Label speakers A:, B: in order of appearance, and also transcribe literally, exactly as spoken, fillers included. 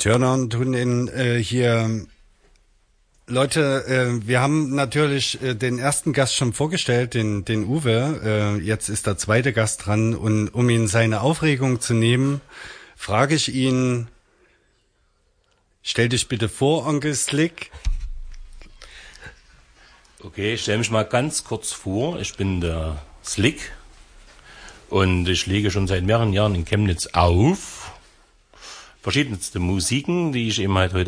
A: Turner und Hündin äh, hier. Leute, äh, wir haben natürlich äh, den ersten Gast schon vorgestellt, den, den Uwe. Äh, jetzt ist der zweite Gast dran und um ihn seine Aufregung zu nehmen, frage ich ihn, stell dich bitte vor, Onkel Slick.
B: Okay, ich stelle mich mal ganz kurz vor. Ich bin der Slick und ich lege schon seit mehreren Jahren in Chemnitz auf. Verschiedenste Musiken, die ich eben halt heute